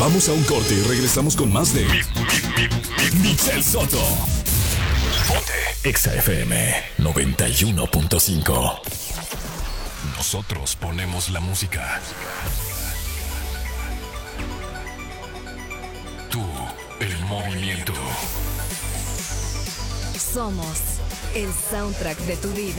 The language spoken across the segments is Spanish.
Vamos a un corte y regresamos con más de Michelle Soto. Ponte Exa FM 91.5. Nosotros ponemos la música. Tú, el movimiento. Somos el soundtrack de tu vida.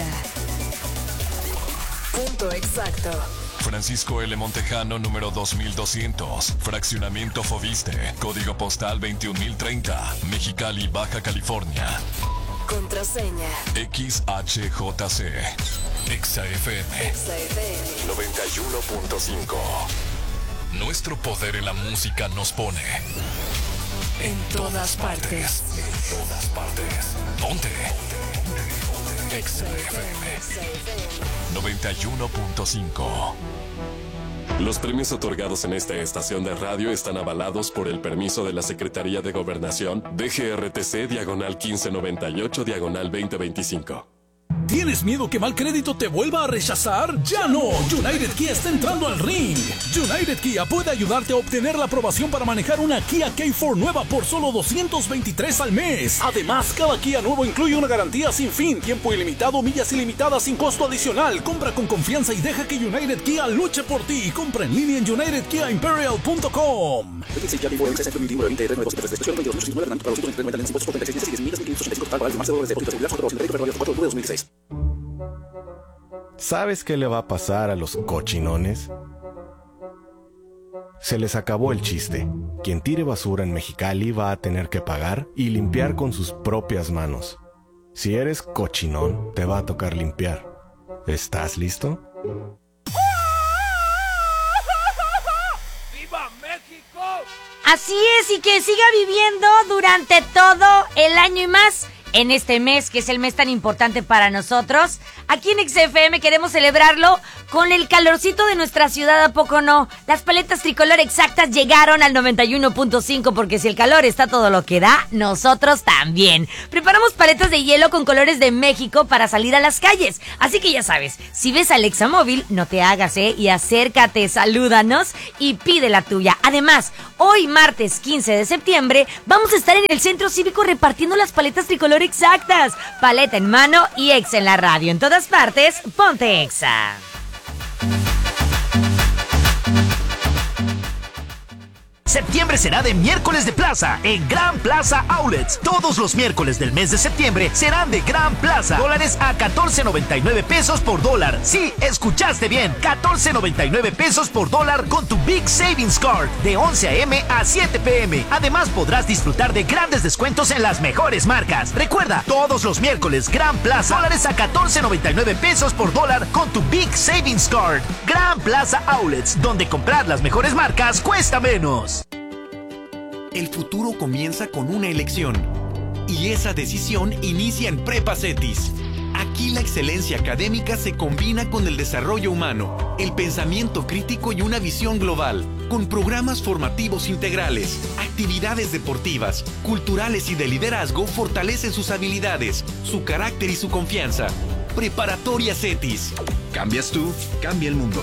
Punto exacto. Francisco L. Montejano, número 2200. Fraccionamiento Fobiste. Código postal 21030. Mexicali, Baja California. Contraseña XHJC. Exa FM 91.5. Nuestro poder en la música nos pone en todas partes. En todas partes. Ponte Exa FM 91.5. Los premios otorgados en esta estación de radio están avalados por el permiso de la Secretaría de Gobernación DGRTC/1598/2025. ¿Tienes miedo que mal crédito te vuelva a rechazar? ¡Ya no! United Kia está entrando al ring. United Kia puede ayudarte a obtener la aprobación para manejar una Kia K4 nueva por solo $223 al mes. Además, cada Kia nuevo incluye una garantía sin fin, tiempo ilimitado, millas ilimitadas sin costo adicional. Compra con confianza y deja que United Kia luche por ti. Compra en línea en unitedkiaimperial.com. ¿Sabes qué le va a pasar a los cochinones? Se les acabó el chiste. Quien tire basura en Mexicali va a tener que pagar y limpiar con sus propias manos. Si eres cochinón, te va a tocar limpiar. ¿Estás listo? ¡Viva México! Así es, y que siga viviendo durante todo el año y más. En este mes, que es el mes tan importante para nosotros, aquí en XFM queremos celebrarlo con el calorcito de nuestra ciudad, ¿a poco no? Las paletas tricolor exactas llegaron al 91.5, porque si el calor está todo lo que da, nosotros también. Preparamos paletas de hielo con colores de México para salir a las calles. Así que ya sabes, si ves a Alexa Móvil, no te hagas, y acércate, salúdanos y pide la tuya. Además, hoy martes 15 de septiembre, vamos a estar en el Centro Cívico repartiendo las paletas tricolor exactas. Paleta en mano y Exa en la radio. En todas partes, ponte Exa. Septiembre será de miércoles de plaza en Gran Plaza Outlets. Todos los miércoles del mes de septiembre serán de Gran Plaza. Dólares a $14.99 por dólar. Sí, escuchaste bien. $14.99 por dólar con tu Big Savings Card de 11 a.m. a 7 p.m. Además podrás disfrutar de grandes descuentos en las mejores marcas. Recuerda, todos los miércoles Gran Plaza. Dólares a $14.99 por dólar con tu Big Savings Card. Gran Plaza Outlets, donde comprar las mejores marcas cuesta menos. El futuro comienza con una elección y esa decisión inicia en Prepa Cetis. Aquí la excelencia académica se combina con el desarrollo humano, el pensamiento crítico y una visión global, con programas formativos integrales, actividades deportivas, culturales y de liderazgo fortalecen sus habilidades, su carácter y su confianza. Preparatoria Cetis. Cambias tú, cambia el mundo.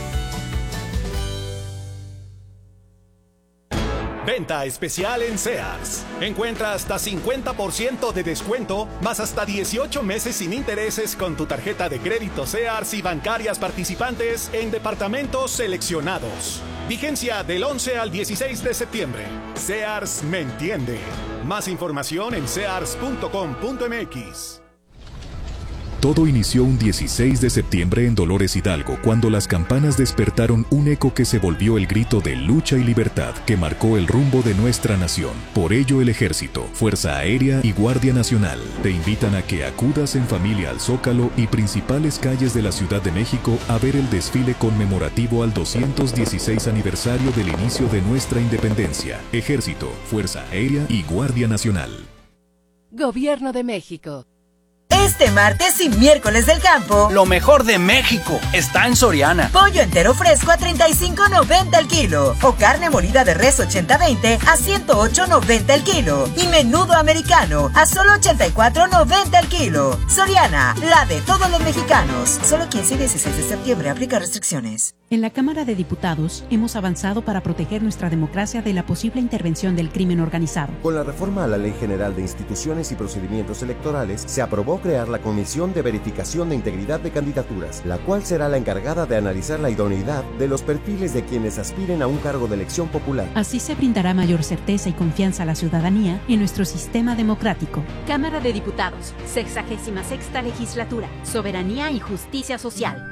Venta especial en Sears. Encuentra hasta 50% de descuento, más hasta 18 meses sin intereses con tu tarjeta de crédito Sears y bancarias participantes en departamentos seleccionados. Vigencia del 11 al 16 de septiembre. Sears me entiende. Más información en sears.com.mx. Todo inició un 16 de septiembre en Dolores Hidalgo, cuando las campanas despertaron un eco que se volvió el grito de lucha y libertad que marcó el rumbo de nuestra nación. Por ello, el Ejército, Fuerza Aérea y Guardia Nacional te invitan a que acudas en familia al Zócalo y principales calles de la Ciudad de México a ver el desfile conmemorativo al 216 aniversario del inicio de nuestra independencia. Ejército, Fuerza Aérea y Guardia Nacional. Gobierno de México. Este martes y miércoles del campo, lo mejor de México está en Soriana. Pollo entero fresco a $35.90 el kilo. O carne molida de res 80-20 a $108.90 el kilo. Y menudo americano a solo $84.90 el kilo. Soriana, la de todos los mexicanos. Solo 15 y 16 de septiembre, aplica restricciones. En la Cámara de Diputados hemos avanzado para proteger nuestra democracia de la posible intervención del crimen organizado. Con la reforma a la Ley General de Instituciones y Procedimientos Electorales, se aprobó crear la Comisión de Verificación de Integridad de Candidaturas, la cual será la encargada de analizar la idoneidad de los perfiles de quienes aspiren a un cargo de elección popular. Así se brindará mayor certeza y confianza a la ciudadanía en nuestro sistema democrático. Cámara de Diputados, 66ª Legislatura, Soberanía y Justicia Social.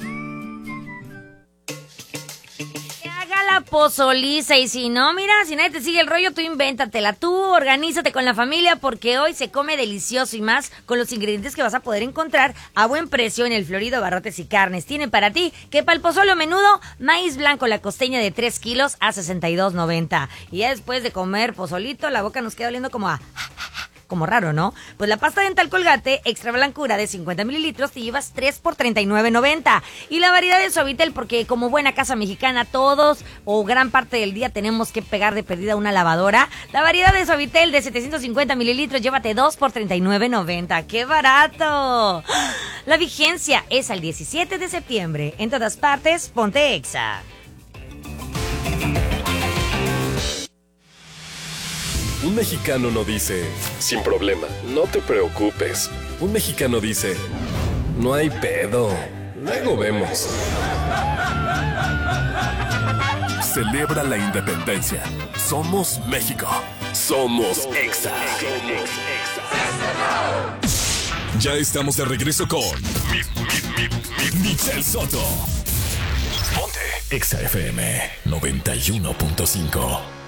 La pozoliza, y si no, mira, si nadie te sigue el rollo, tú invéntatela, tú organízate con la familia, porque hoy se come delicioso y más con los ingredientes que vas a poder encontrar a buen precio en el Florido Barrotes y Carnes. Tienen para ti que para el pozole o menudo, maíz blanco, la costeña de 3 kilos a $62.90. Y ya después de comer pozolito, la boca nos queda oliendo como raro, ¿no? Pues la pasta dental Colgate extra blancura de 50 mililitros te llevas 3 por $39.90. Y la variedad de Suavitel, porque como buena casa mexicana todos o gran parte del día tenemos que pegar de perdida una lavadora. La variedad de Suavitel de 750 mililitros, llévate 2 por $39.90. ¡Qué barato! La vigencia es al 17 de septiembre. En todas partes, ponte Exa. Un mexicano no dice, sin problema, no te preocupes. Un mexicano dice, no hay pedo, luego vemos. Celebra la independencia. Somos México. Somos Exa. Ya estamos de regreso con Michelle Soto. Ponte Exa FM 91.5.